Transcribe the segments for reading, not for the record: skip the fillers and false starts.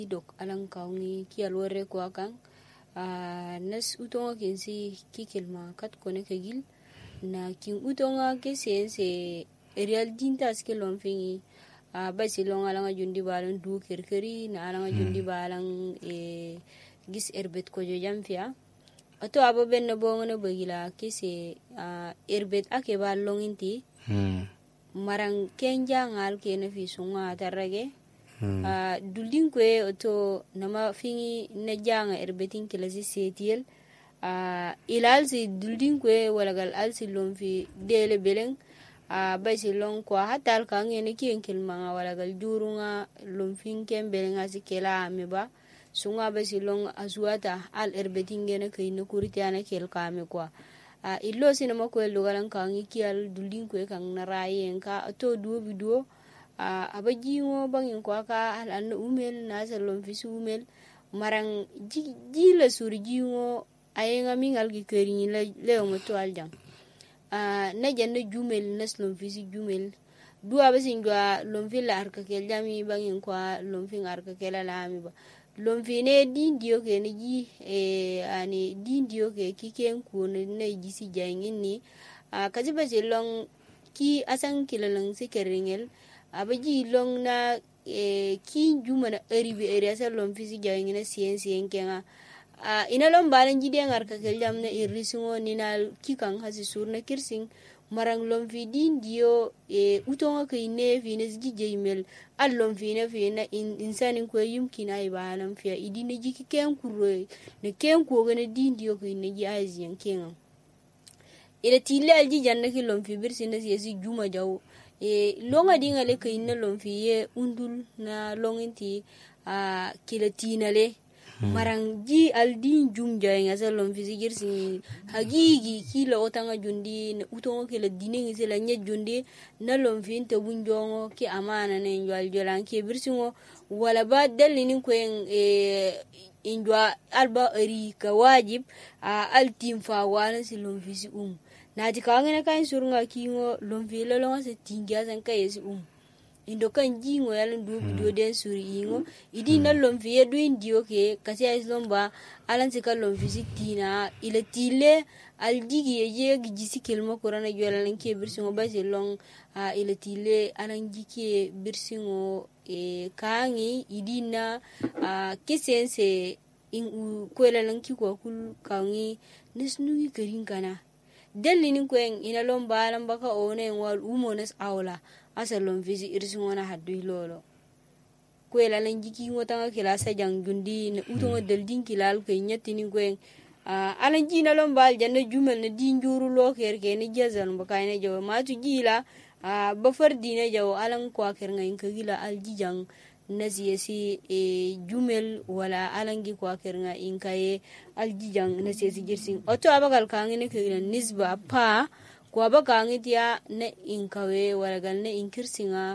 dok alang kaungi ki alwore kwa kang nas utonga kinsi kikilma kat kone kagil na kin utonga kesense real dintas ke lomfingi basi long alanga jundi balang du kerkeri na alanga jundi balang gis erbet ko jamfia ato abo benno bongone bagila kese erbet ake ba longinti marang kenja ngal kene fi sunga tarage duldin kwe oto nama fingi na janga erbetin kilasi setiel ilal si duldin kwe walagal al si lom fi dele beleng bay si long kwa hatal ka ngene kien kilmanga walagal durunga lom fin ken belenga si kela ameba sunga bay si long azuata al erbetin gene kayna kuritiana kel kame kwa illo si nama kwe lugalan ka ngi kial duldin kwe kang narayen ka to duo biduo abajingo bangin kwa ka al umel na salon fi umel marang jila suri jingo ayenga mingal gi keri le o moto aljang na janne jumel naslon fi jumel duwa basin gwa lon fi la arka kel jami bangin kwa lon fi arka kel la mi ba lon fi ne dindio ke ne ji ani dindio ke kiken ku ne jisi jangin ni kaji basin long ki asan kilalang si keringel abaji long na ki juma na eribi area lom fisi jawing na sien kenga ina lom balan jide ngar ka keljam na irisingo nina kikang hasi surna kirsing marang lom fi din dio utonga ke ine fi nes gije email al lom fi na insanin ko yumkina ibalam fi idine jiki ken kuro ne ken ko gane din dio ke ine ji azian kenga ila tille alji janna ki lom fi birsin na si juma jaw longa dinga le kay na lon fiye undul na longinti kila tinale marang ji aldin jum jay nga sa lon fi sigir si hagigi kila otanga jundi na utongo kila diningi sila nya jundi na lon fi inte bunjongo ki amana na injwal jolan ki birsingo wala ba dalinin ko injwa alba eri ka wajib altim fa wala si lon fi si nati kawangena kan surunga kingo lomvile longa se tingia san kayesi indo kan jingo yalan du video den suri ingo idi na lomvie du indio ke kasi ay lomba alan se ka lomvisi tina ile tile aldigi ye gisi kelmo korana jolan ke birsingo ba se long ile tile alan gike birsingo kangi idina kesense in kwela lan kiko kul kangi nesnui kerin kana dalinin kwen ina lomba lamba ka one wal umonas awla asalon visi irsingona haddu lolo kwela lan jiki ngota kila sajang gundi na utonga daldin kilal ko nyatini kwen alan jina lomba janna jumel na dinjuru lo kerke ni jazal mbaka ina jaw matu jila ba fardina jaw alan kwa kernga inka gila aljijang nasiyesi jumel wala alangi kwa kernga inkaye aljijang nasiyesi jirsin oto abagal kangine kila nisba pa kwa bakangitiya na inkawe wala gal na inkirsinga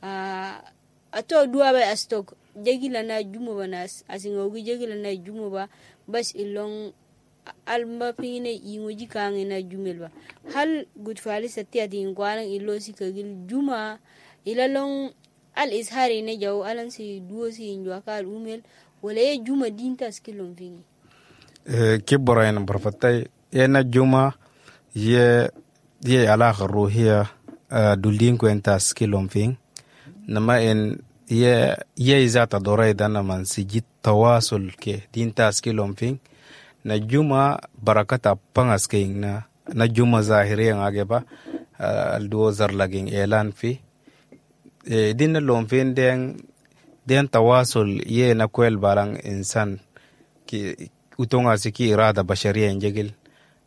ato duwa ba astok jagila na jumo banas asingogi jagila na jumo ba bas ilong alma pingine ingoji kangina jumel ba hal gutfali satiya din kwalan ilosi kagil juma ilalong al ishari ne jaw alan si duo si njwa kal umel wala juma dinta skilon vingi kibora ina barfatay ena juma ye alaqa ruhiya duldin ko enta skilon ving nama en ye zata doray dana man sijit tawasul ke dinta skilon ving na juma barakata pangas ke na juma zahiri ngage ba al duo zar laging elan fi dinna lomfen den tawasul ye na kwel barang insan ki utonga siki irada bashariya njegil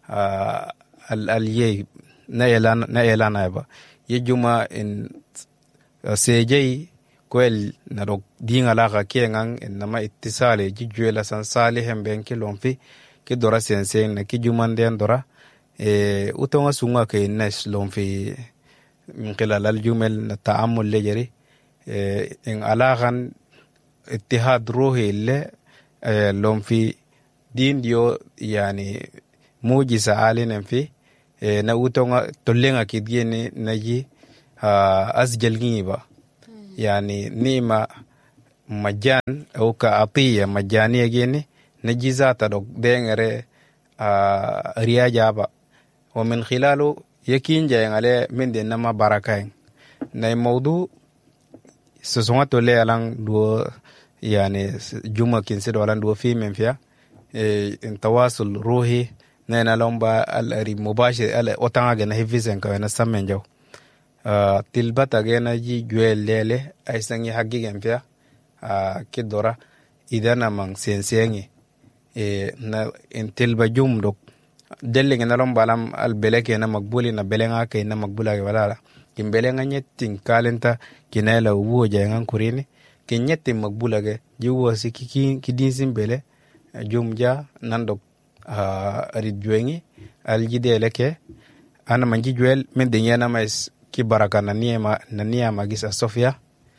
al ye na elana ba ye juma in sejei kwel na rok dinga la ka kengang nama ittisale jijwela san salihem ben ki lomfi ki dora sensen na ki juma den dora utonga sunga ke nes lomfi من خلال الجمل التعامل لجري إن علاقا اتحاد روحي اللي لهم في دين ديو يعني موجزة عالين في نوتونا تلينا كديني نجي أسجل غيبا يعني نيما مجان أو كعطية مجانية جيني نجيزات دوك دينغري رياجابا ومن خلاله يكين جاين عليه من دي نما بركاين ناي موضوع سسواتو لي ألان دو يعني جمعة كنسيدو ألان دو في من فيها التواصل روحي ناينا لومبا المباشر أتانا جنا هيفيزن كوينا سمين جو تلبتا جنا جي جوال ليلي أيسنجي حقي جن فيها كدورا إذا نمان سينسيني na intilba jum dok delle ngena lom balam al beleke na magbuli na belenga ke na magbula ke wala kin belenga nyetin kalenta kinela wo jangan kurini kin nyetin magbula ke jiwo sikiki kidin bele jum ja nandok rid juengi al jidele ke ana manji juel men de nyana mais ki baraka na niema gisa sofia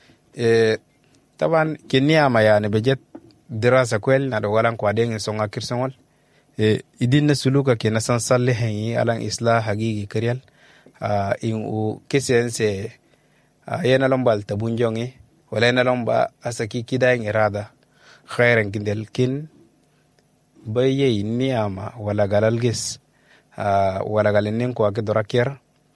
taban kiniama yani bejet دراسة كويل نادو غالان كوادين سونغا كيرسونغول إدين سلوكا كنا سنصلي هني على إصلاح حقيقي كريال إن و كسين سي ينا لومبال تبونجونغي ولا ينا لومبا أسكي كداين إرادة خيرن كندل كن بيي نياما ولا غالالجس ولا غالنين كوا كدراكير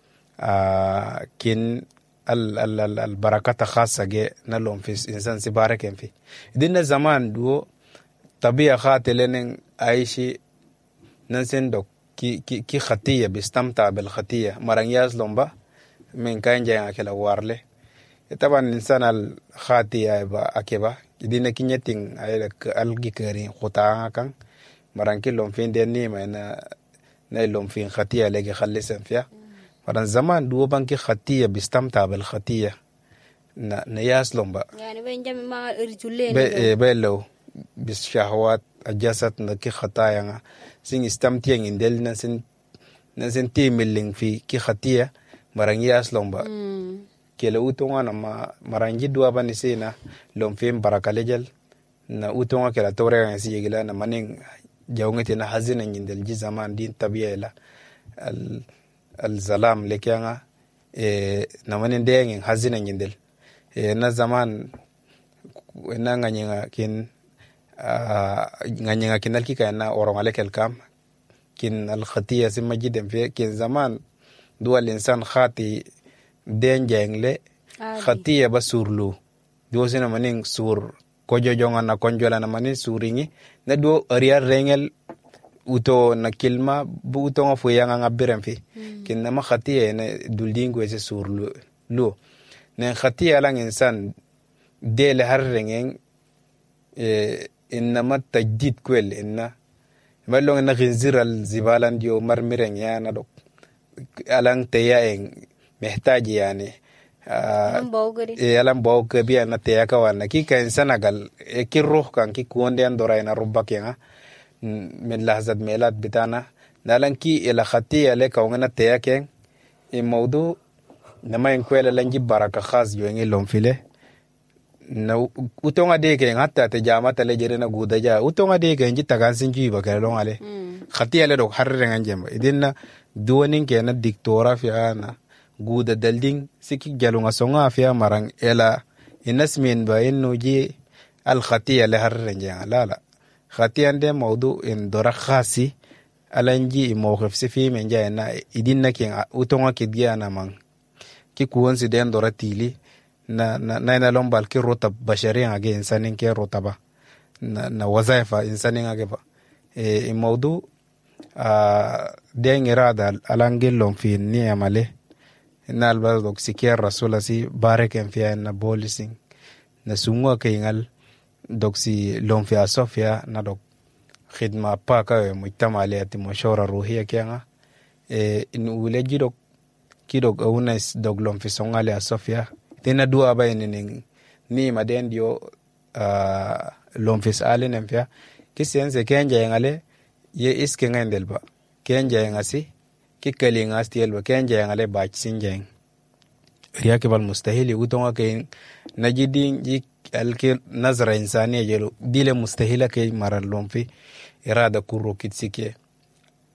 كن البركات خاصة جي نلوم في إنسان سبارك في دينا زمان دو طبيعة خاتلين عايشي ننسين دوك كي خطية بيستمتع بالخطية مران يازلون با من كان جاي أكل وارله طبعا الإنسان الخاتية با أكبا دينا كنيتين عيلك ألقي كرين خطاها كان مران كلهم فين ديني ما نلوم فين خطية لقي خلصن فيها مران زمان دو بانكي خطية بيستمتع بالخطية نياسلون با يعني بين جمع ما رجلين بيلو بالشهوات الجسد نكي خطايا سين استمتع عندل نسين تيملين في كي خطية مران ياسلون با كيلو تونا ما مران جدوا بنسينا لون فين بركة لجل na utonga kala tore nga si yegila na maning jawngati na hazina عندل جي زمان دين طبيعي لا الظلام لكيانا نمانين دينغ hazina عندل na zaman na nganyinga kin nganyinga kinal kika na orongale kelkam kin al khatiya simma jidem fi kin zaman dual insan khati den jengle khatiya basurlu do sina maning sur kojo jonga na konjola na manin suringi na do ariar rengel uto na kilma bu uto nga fuyanga ngabirem fi kin na ma khatiya na duldingo ese surlu lo na khatiya lang insan dele harrengen إنما التجديد كل إن ما لون إن غنزير الزبالة ديو مرمرين يعني دوك ألان تياين محتاج يعني ألان باوك بيا نتيا كوانا كي كإنسان قال كي روح كان كي كونديان دورين ربك يعني من لحظة ميلاد بتاعنا نالن كي إلى خطية لك وعنا تيا كين الموضوع نما ينقل لنجيب بركة خاص يوين لهم فيه na utonga deke hatta te jama tale jere na gudaja utonga deke nji tagan sinji ba kare long ale khati ale do harre nganjem idinna duwanin ke na diktora fi ana guda dalding siki jalunga songa fi marang ela inasmin ba inno ji al khati ale harre nja la khati ande mawdu in dora khasi alanji mawqif sifi men jana idinna ke utonga ke diana man ki kuonsi den dora tili na lombal ki rotab bashari age insanin ke rotaba na wazaifa insanin age ba الموضوع دين إرادة الانجيلهم في النية ماله نال بردك سكير رسول سي بارك فيها إن بوليسين نسموه كينال دوكسي لون في أسوفيا ندوك خدمة باكا مجتمع لياتي مشورة روحية كيانا إن ولجي دوك كيدوك أونس دوك لون في سونغالي أسوفيا تنا دوا باين ni maden dio lomfis ale nemfia kisiense kenja yangale ye iske ngendelba kenja yangasi kikali ngasti elba kenja yangale bach sinjeng riyake bal mustahili utonga ke najidin ji alke nazara insani jelo dile mustahila ke maral lomfi irada kuro kitsike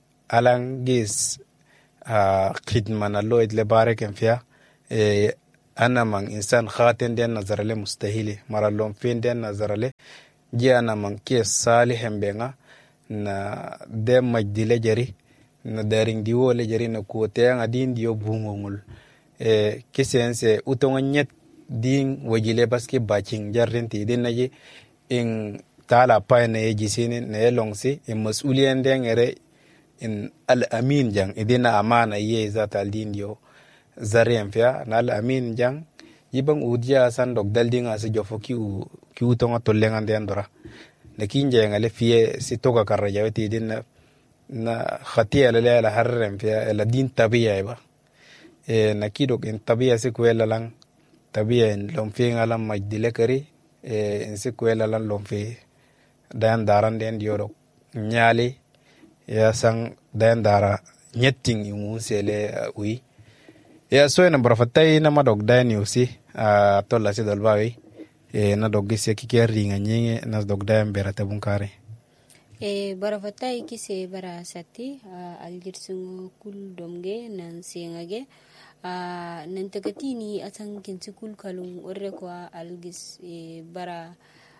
alangis khidmana loid le barek enfia ana man insan khaten den nazarale mustahili mara lomfen den nazarale ji ana man ke salihen benga na de majdile jari na daring diwo le jari na kote nga din dio bungongul kisense utonga nyet din wajile baski baching jarrenti din naji in tala pa na jisini na longsi in masuliyan den ere in al amin jang idina amana ye zata din dio zarem fia na al amin jang yibang udia san dog daldinga se jofo ki utonga tollenga den dora na kinje ngale fie si toka karraja ti din na khatia la harrem fia la din tabiya ba na kidok in tabiya se kwela lang tabiya in lomfe ngalam majdile kari in se kwela lang lomfe dan daran den dioro nyali ya sang dan dara nyetting imun sele ui ya so na brafatai na madog dan yusi tolla se dalbawi na dogge se kikeri nganye na dog dan berata bunkare barafatai kise bara sati algirsun kul domge nan sengage nan tagatini atan kinti kul kalun orre ko algis bara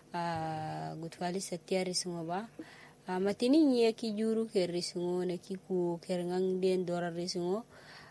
gutwali satiyari sungo ba matini nye ki juru kerri sungo na kiku kerengang den dorari sungo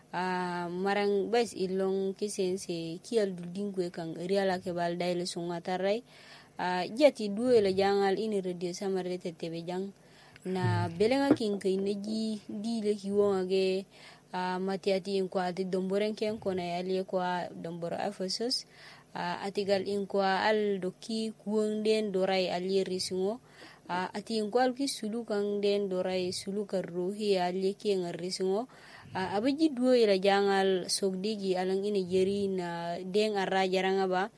marang bas ilong kisense kial dudingwe kang riala ke bal daile sungo tarai jati duwe la jangal ini radio samare tetebe jang na belenga kinkai neji dile kiwonga ge matiati in kwa ati domboren ken kona yali kwa domboro afosos atigal in kwa al doki kuwnden dorai aliri sungo ati in kwa ki sulu kang den dorai sulu karruhi ali ki ngari sungo abaji duwe la jangal sogdigi alang ini jeri na den arra jaranga ba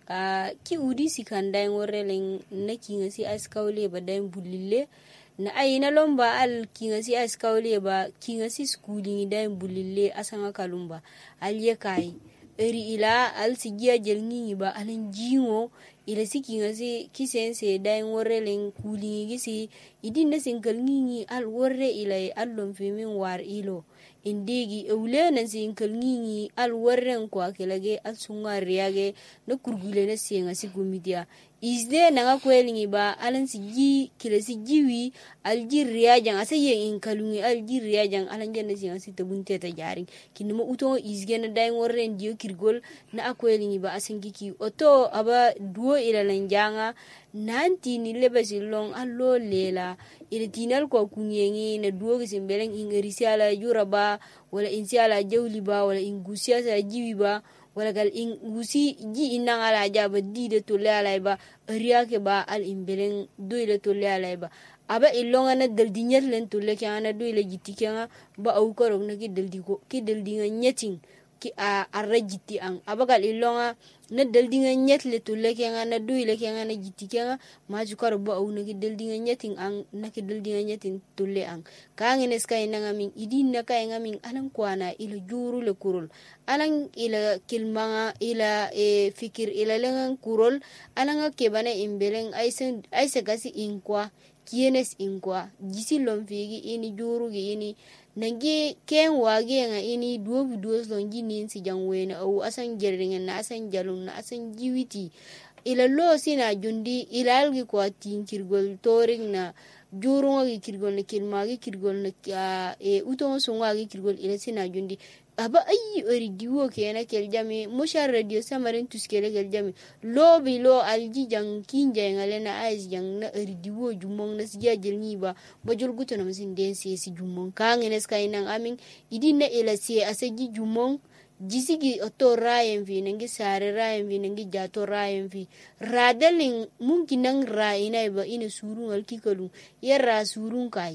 ki udi sikandai ngoreleng na kingasi askawle ba dain bulille na ayina lomba al kingasi askawle ba kingasi schooling dain bulille asanga kalumba alye kai eri ila al sigia jelngi ba alin jingo ila sikingasi kisense dain ngoreleng kulingi gisi idinda sinkalngi al worre ila allom fimin war ilo indegi ewlena sinkal ngingi al warren kwa kelage al sunga riage no kurgule na sienga sigumidia izde nanga kwelingi ba alan sigi kile sigiwi al jirriajang asaye inkalungi al jirriajang alan jenne sienga sitabunte ta jaring kinuma uto izge na dai warren dio kirgol na akwelingi ba asingiki oto aba duo ila lanjanga nanti ni lebasi long allo lela ila tinal ko kunyengi na duogi simbeleng ingerisi ala juraba wala insi ala jawli ba wala ingusi ala jiwi ba wala gal ingusi ji inang ala jaba di de tolle ala ba riake ba al imbeleng do ila tolle ala ba aba ilonga na daldi nyet len tolle kana do ila jitikanga ba au ko na ki daldi ko ki daldi nga nyeting ki arrajiti ang abagal ilonga na daldi nga nyet le tolle kana na do ila kana na jitikanga maju ko ba au na ki daldi nga nyeting ang na ki daldi nga nyeting tolle ang kangene skay na ngamin idin na kay ngamin alang kwana ila juru le kurul alang ila kilmanga ila fikir ila lengang kurul alang ke bana imbeleng aise gasi inkwa kienes inkwa jisi lomfigi ini juru gi ini nangi ken wage nga ini duo longi nin si jangwena au asan gerringen na asan jalun na asan jiwiti ila lo sina jundi ila algi kwa tinkirgol toring na jurunga gi kirgol na kilmagi kirgol na utongo sunga gi kirgol ila sina jundi aba ayi ori diwo kena kel jami moshar radio samarin tuskele kel jami lo bi lo alji jang kinja ngale na ais jang na ori diwo jumong na siya jelni ba bajol guto na masin den si jumong kangene skay nang amin idin na ila si asaji jumong jisigi oto rayen fi nangi sare rayen fi nangi jato rayen fi radalin mungkin nang raina ba ina surun alkikalu yerra surun kai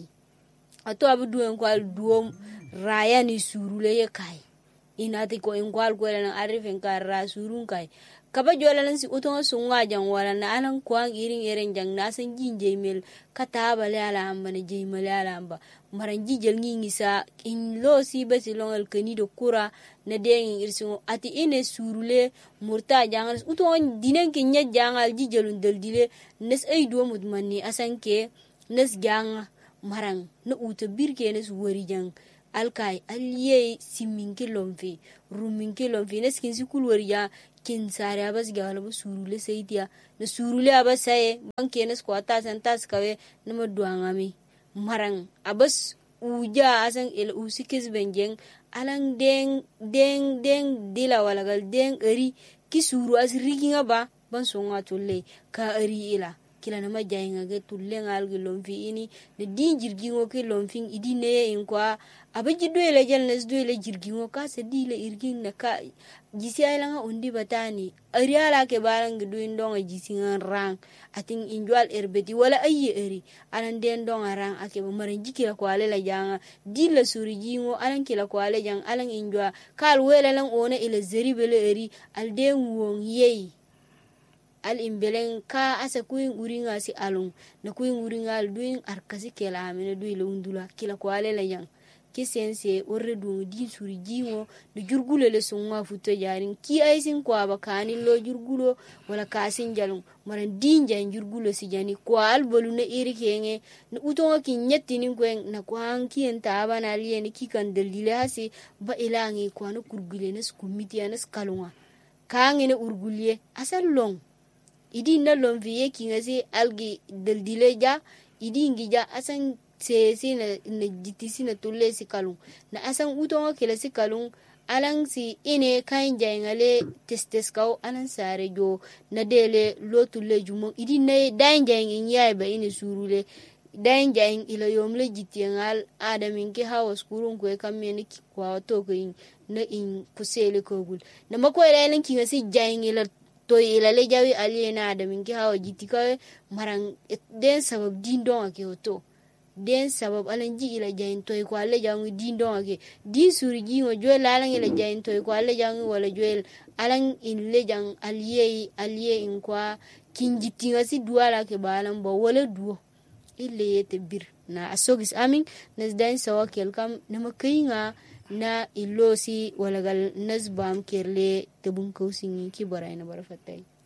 ato abu duwen kwal duom raya ni surule ye kai inati ko ingwal gwela na arifen ka ra surun kai kaba jola nan si utonga sunga jang wala na anan kwang iring eren jang na san jinje mel kataba le ala amba ne je mel ala amba maran jijel ngi sa in lo si basi longal kani do kura na den irsu ati ine surule murta jangal utonga dinen ke nya jangal jijelun daldile nes ay do mudmanni asanke nes janga marang na uta birke nes wari jang alkai aliye siminki lomfi ruminki lomfi neskin sikulwar ya kin sare abas ga wala surule saidiya na surule abas saye banke nes ko atasan tas kawe nama duangami marang abas uja asan el usikis benjeng alang deng dila walagal deng eri ki suru as riginga ba ban songa tolle ka eri ila kila nama jainga ge tulle ngal ge lomfi ini de din jirgingo ke lomfing idine in kwa abaji doyle jalnes doyle jirgingo ka se dile irgin na ka jisi aylanga undi batani ariala ke barang duin donga jisi rang ating injual erbeti wala ayi eri anan den donga rang ake maran jikira ko ale la janga dilla suri jingo alan kila ko ale jang alan injua kal wela lan ona ila zeri bele eri al den won yei al imbelen ka asa kuin uringa si alung na kuin uringa al duin arkasi kela amene duile undula kila ko ale la jang kisense orre du di suri jingo de jurgulo le sunga futo jarin ki aisin ko abakani lo jurgulo wala kasin jalung maran dinja jurgulo si jani ko al boluna iri kenge na utonga ki nyetti nin kwen na ko hanki enta abana liye ki kan dalile hasi ba ilangi ko na kurgule na skumiti na skalunga kangi na urgulye asal long idi na lon viye ki ngasi algi daldile ja idi ngija asan se na jitisi na tulle si kalung na asan utonga kila si kalung alang si ine kain jayngale testes kaw anan sare jo na dele lo tulle jumo idi na dain jayng yaay ba ine surule dain jayng ila yomle jitiyangal adamin ke hawas kurun ko kamme ki kwa to ko na in kusele ko gul na mako ila ki ngasi jayng ila to ila le jawi aliena adamin ke hawa jitika marang den sabab din don ake to den sabab alan ji ila jain toy ko alle jangu din don ake din suri ji ngo joel alan ila jain toy ko alle jangu wala joel alan in le jang aliye in kwa kinjiti ngasi duala ke balan bo wala duo ille yete bir na asogis amin nas dain sawa kelkam na makayinga na ilosi wala gal nasbam kerle tebun kausin ki boray na barafatay